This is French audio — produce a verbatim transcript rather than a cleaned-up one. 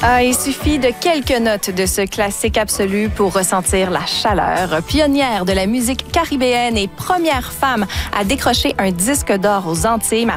Ah, il suffit de quelques notes de ce classique absolu pour ressentir la chaleur. Pionnière de la musique caribéenne et première femme à décrocher un disque d'or aux Antilles,